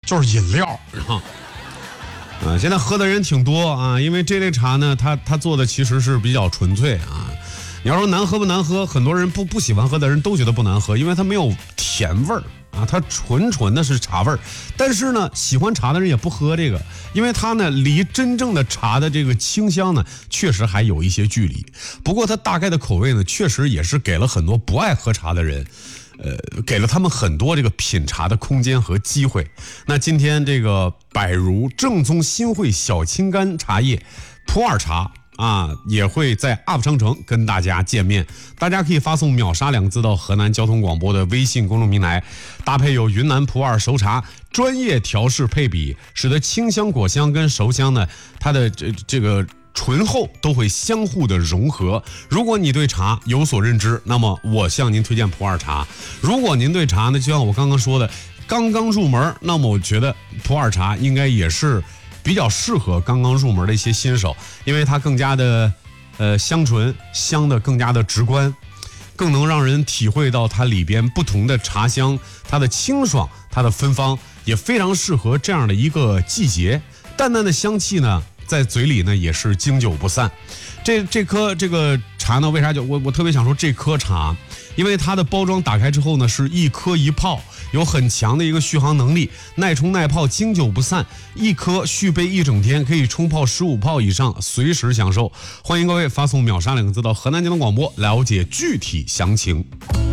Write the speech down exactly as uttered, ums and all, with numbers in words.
就是饮料啊。啊，现在喝的人挺多啊，因为这类茶呢，它它做的其实是比较纯粹啊。你要说难喝不难喝，很多人不不喜欢喝的人都觉得不难喝，因为它没有甜味儿啊，它纯纯的是茶味儿。但是呢，喜欢茶的人也不喝这个，因为它呢离真正的茶的这个清香呢，确实还有一些距离。不过它大概的口味呢，确实也是给了很多不爱喝茶的人。呃，给了他们很多这个品茶的空间和机会。那今天这个百如正宗新会小青柑茶叶普洱茶啊，也会在 U P 商城跟大家见面。大家可以发送秒杀两个字到河南交通广播的微信公众平台，搭配有云南普洱熟茶专业调试配比，使得清香果香跟熟香呢，它的这这个醇厚都会相互的融合。如果你对茶有所认知，那么我向您推荐普洱茶。如果您对茶呢，就像我刚刚说的，刚刚入门，那么我觉得普洱茶应该也是比较适合刚刚入门的一些新手，因为它更加的呃香醇，香的更加的直观，更能让人体会到它里边不同的茶香，它的清爽，它的芬芳，也非常适合这样的一个季节。淡淡的香气呢，在嘴里呢也是经久不散。这这颗这个茶呢，为啥就我我特别想说这颗茶，因为它的包装打开之后呢，是一颗一泡，有很强的一个续航能力，耐冲耐泡，经久不散。一颗续杯一整天，可以冲泡十五泡以上，随时享受。欢迎各位发送秒杀两个字到河南交通广播，了解具体详情。